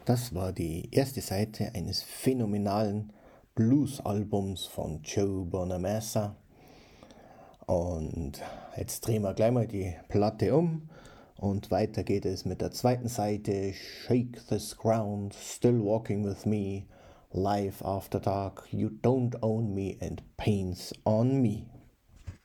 Das war die erste Seite eines phänomenalen Blues-Albums von Joe Bonamassa. Und jetzt drehen wir gleich mal die Platte um und weiter geht es mit der zweiten Seite. Shake this ground, still walking with me. Life after dark, you don't own me and pains on me.